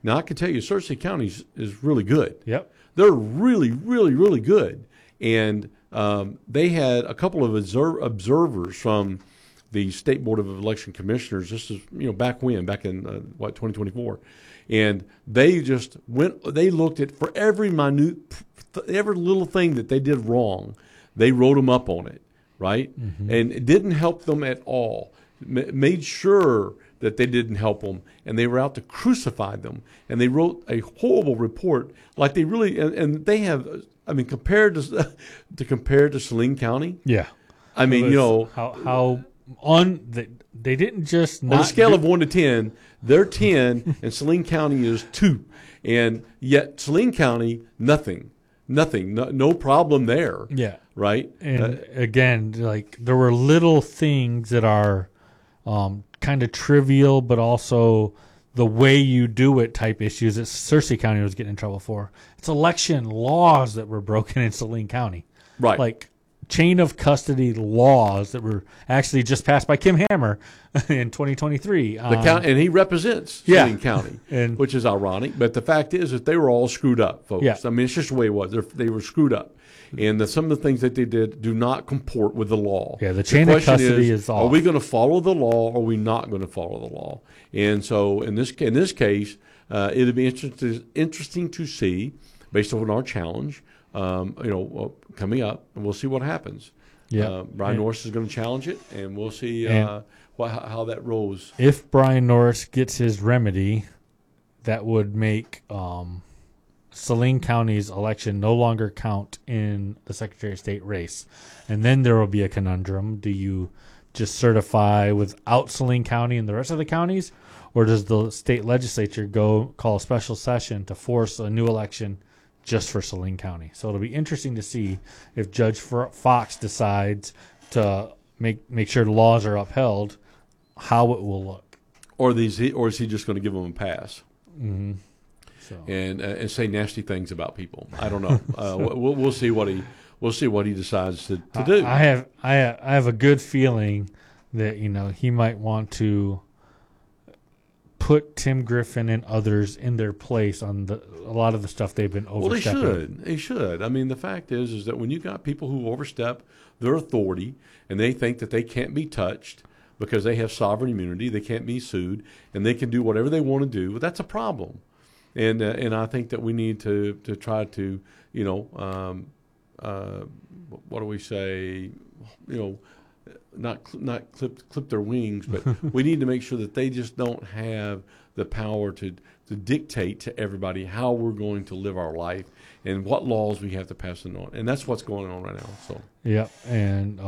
Now, I can tell you, Searcy County is really good. Yep. They're really, really, really good. And they had a couple of observers from the State Board of Election Commissioners. This is, back in 2024. And they just they looked at for every little thing that they did wrong, they wrote them up on it, right? Mm-hmm. And it didn't help them at all. Made sure that they didn't help them, and they were out to crucify them. And they wrote a horrible report, like they really, and they have, compared to Saline County. Yeah. They didn't just on a scale of 1 to 10, they're 10, and Saline County is 2, and yet Saline County nothing, no problem there. Yeah, right. And again, like there were little things that are kind of trivial, but also the way you do it type issues that Searcy County was getting in trouble for. It's election laws that were broken in Saline County, right? Like chain of custody laws that were actually just passed by Kim Hammer in 2023. And he represents Saline County, which is ironic. But the fact is that they were all screwed up, folks. Yeah. It's just the way it was. They were screwed up. And some of the things that they did do not comport with the law. Yeah, the chain of custody is off. Are we going to follow the law or are we not going to follow the law? And so in this case, it'll be interesting to see, based on our challenge, coming up, and we'll see what happens. Yeah, Brian Norris is going to challenge it, and we'll see how that rolls. If Brian Norris gets his remedy, that would make Saline County's election no longer count in the Secretary of State race. And then there will be a conundrum. Do you just certify without Saline County and the rest of the counties? Or does the state legislature call a special session to force a new election just for Saline County? So it'll be interesting to see if Judge Fox decides to make sure the laws are upheld, how it will look. Or is he just going to give them a pass? Mm-hmm. And say nasty things about people. I don't know. We'll see what he decides to do. I have a good feeling that he might want to put Tim Griffin and others in their place on a lot of the stuff they've been overstepping. Well, they should. The fact is that when you got people who overstep their authority and they think that they can't be touched because they have sovereign immunity, they can't be sued, and they can do whatever they want to do, well, that's a problem. And I think that we need to try to, what do we say, not clip their wings, but we need to make sure that they just don't have the power to dictate to everybody how we're going to live our life and what laws we have to pass on. And that's what's going on right now. So yeah, and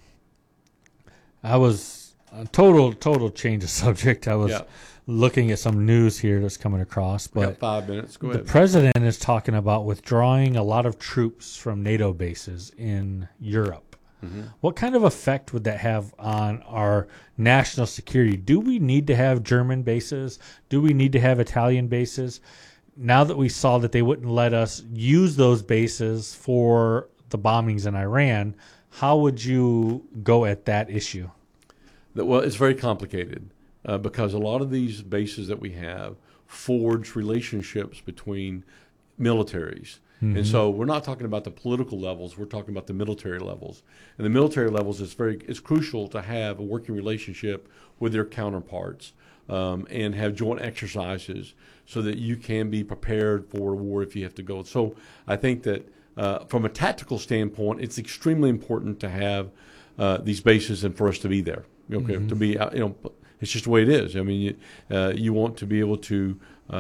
I was a total change of subject. I was looking at some news here that's coming across, but 5 minutes. Go ahead. The president is talking about withdrawing a lot of troops from NATO bases in Europe. Mm-hmm. What kind of effect would that have on our national security? Do we need to have German bases? Do we need to have Italian bases? Now that we saw that they wouldn't let us use those bases for the bombings in Iran, how would you go at that issue? Well, it's very complicated. Because a lot of these bases that we have forge relationships between militaries. Mm-hmm. And so we're not talking about the political levels, we're talking about the military levels. And the military levels, it's crucial to have a working relationship with their counterparts and have joint exercises so that you can be prepared for war if you have to go. So I think that from a tactical standpoint, it's extremely important to have these bases and for us to be there. Okay, mm-hmm. To be it's just the way it is. You want to be able to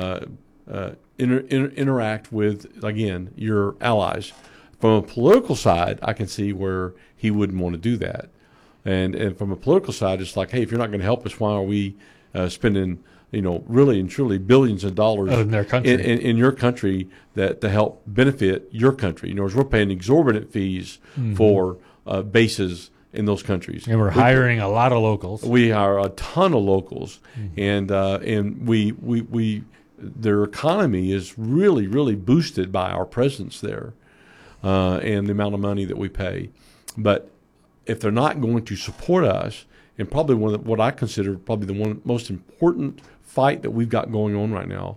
interact with, again, your allies. From a political side, I can see where he wouldn't want to do that. And from a political side, it's like, hey, if you're not going to help us, why are we spending, really and truly billions of dollars in their country, in your country to help benefit your country? In other words, we're paying exorbitant fees mm-hmm. for bases in those countries, and we're hiring a lot of locals. We hire a ton of locals, mm-hmm. and we their economy is really, really boosted by our presence there, and the amount of money that we pay. But if they're not going to support us, and probably what I consider probably the most important fight that we've got going on right now,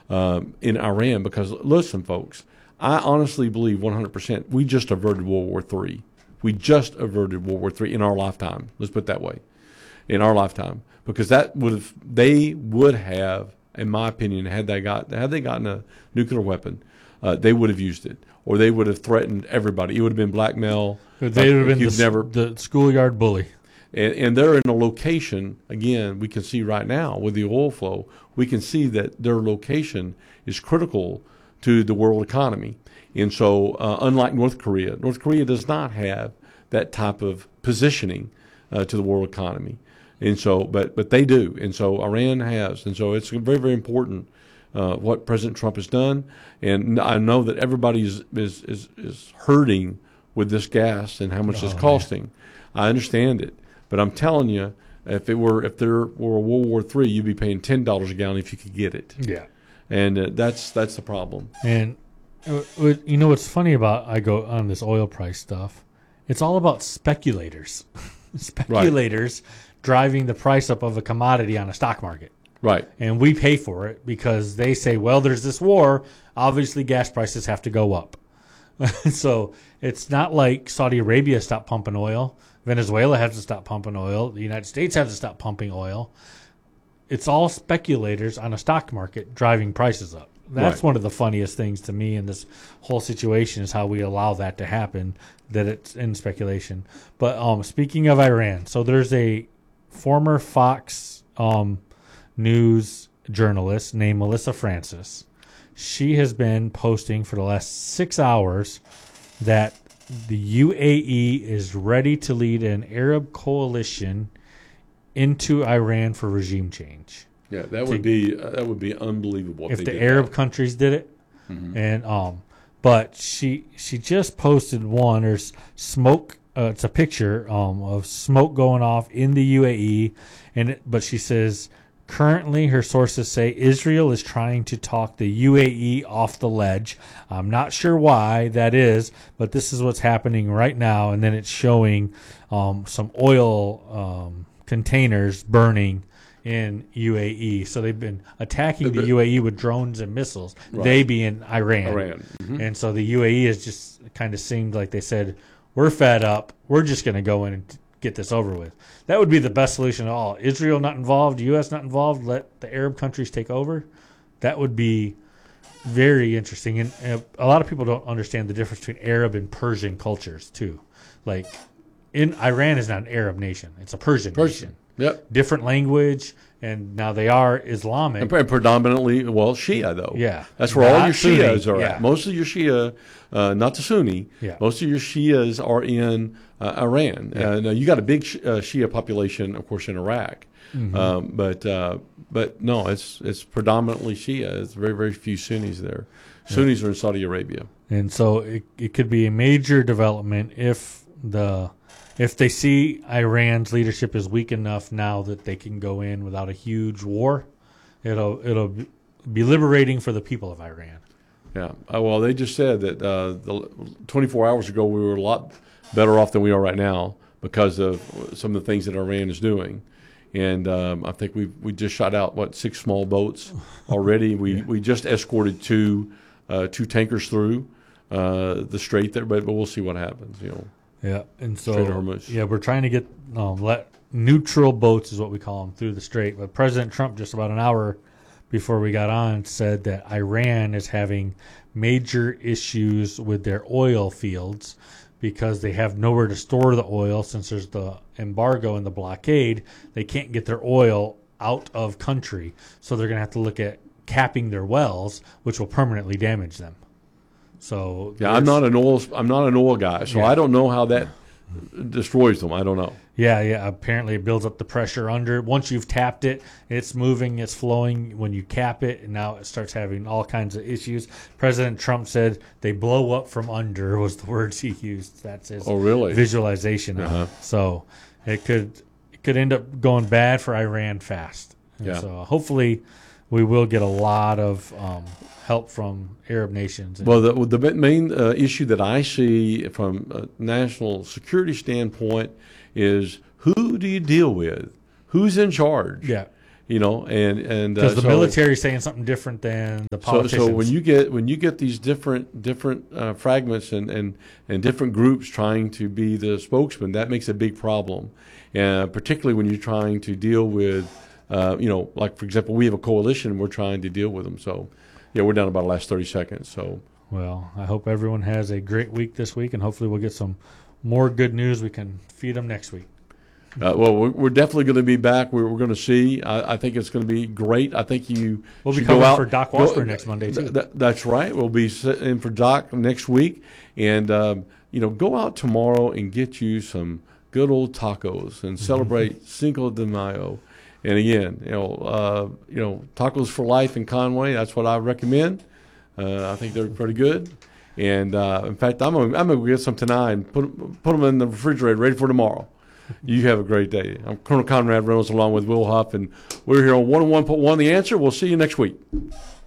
in Iran. Because listen, folks, I honestly believe 100% we just averted World War III. We just averted World War III in our lifetime. Let's put it that way, in our lifetime, because they would have, in my opinion, had they gotten a nuclear weapon, they would have used it, or they would have threatened everybody. It would have been blackmail. They would have been the schoolyard bully. And they're in a location, again, we can see right now with the oil flow, we can see that their location is critical to the world economy. And so unlike North Korea does not have that type of positioning to the world economy. And so, but they do. And so Iran has. And so it's very, very important what President Trump has done. And I know that everybody is hurting with this gas and how much it's costing. Man. I understand it. But I'm telling you, if there were a World War III, you'd be paying $10 a gallon if you could get it. Yeah. And that's the problem. And you know what's funny about I go on this oil price stuff? It's all about speculators. Speculators driving the price up of a commodity on a stock market. Right. And we pay for it because they say, well, there's this war. Obviously, gas prices have to go up. So it's not like Saudi Arabia stopped pumping oil. Venezuela has to stop pumping oil. The United States has to stop pumping oil. It's all speculators on a stock market driving prices up. That's one of the funniest things to me in this whole situation is how we allow that to happen, that it's in speculation. But speaking of Iran, so there's a former Fox News journalist named Melissa Francis. She has been posting for the last 6 hours that the UAE is ready to lead an Arab coalition into Iran for regime change. Yeah, that would be unbelievable if the Arab countries did it. Mm-hmm. And but she just posted one. There's smoke. It's a picture of smoke going off in the UAE, but she says currently her sources say Israel is trying to talk the UAE off the ledge. I'm not sure why that is, but this is what's happening right now. And then it's showing some oil containers burning in UAE. So they've been attacking the UAE with drones and missiles, they being Iran. Mm-hmm. And so the UAE has just kind of seemed like they said, we're fed up. We're just going to go in and get this over with. That would be the best solution of all. Israel not involved, U.S. not involved, let the Arab countries take over. That would be very interesting. And a lot of people don't understand the difference between Arab and Persian cultures, too. Like, Iran is not an Arab nation. It's a Persian nation. Yep. Different language, and now they are Islamic. And predominantly, Shia, though. Yeah. That's where all your Sunni. Shias are Yeah. at. Most of your Shia, not the Sunni, most of your Shias are in Iran. Yeah. Now, you got a big Shia population, of course, in Iraq. Mm-hmm. But no, it's predominantly Shia. It's very, very few Sunnis there. Sunnis are in Saudi Arabia. And so it could be a major development if they see Iran's leadership is weak enough now that they can go in without a huge war. It'll be liberating for the people of Iran. Yeah. Well, they just said that 24 hours ago we were a lot better off than we are right now because of some of the things that Iran is doing. And I think we just shot out 6 small boats already. We just escorted two tankers through the strait there, but we'll see what happens. Yeah, and so we're trying to get let neutral boats is what we call them through the strait. But President Trump, just about an hour before we got on, said that Iran is having major issues with their oil fields because they have nowhere to store the oil since there's the embargo and the blockade. They can't get their oil out of country, so they're going to have to look at capping their wells, which will permanently damage them. So I'm not an oil guy, so I don't know how that destroys them. I don't know. Yeah. Apparently, it builds up the pressure under. Once you've tapped it, it's moving, it's flowing. When you cap it, and now it starts having all kinds of issues. President Trump said they blow up from under was the words he used. That's his visualization. Uh-huh. So it could end up going bad for Iran fast. And so hopefully, we will get a lot of help from Arab nations. Well, the main issue that I see from a national security standpoint is who do you deal with? Who's in charge? Yeah. and because the military is saying something different than the politicians. So when you get these different fragments and different groups trying to be the spokesman, that makes a big problem, particularly when you're trying to deal with, like for example, we have a coalition and we're trying to deal with them. So, yeah, we're down about the last 30 seconds. So, well, I hope everyone has a great week this week, and hopefully we'll get some more good news. We can feed them next week. Well, we're definitely going to be back. We're going to see. I think it's going to be great. I think we'll be coming for Doc Washburn next Monday too. That's right. We'll be in for Doc next week, and go out tomorrow and get you some good old tacos and celebrate Cinco de Mayo. And again, tacos for life in Conway. That's what I recommend. I think they're pretty good. And in fact, I'm gonna get some tonight and put them in the refrigerator, ready for tomorrow. You have a great day. I'm Colonel Conrad Reynolds along with Will Huff, and we're here on 101.1 The Answer. We'll see you next week.